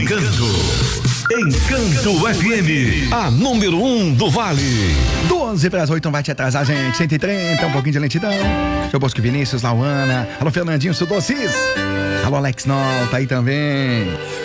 Encanto FM, a número 1 do Vale. 12:08, não vai te atrasar, gente. 130, um pouquinho de lentidão. Seu Bosco Vinícius, Lauana. Alô, Fernandinho, seu Docis. Alô, Alex Nol, tá aí também.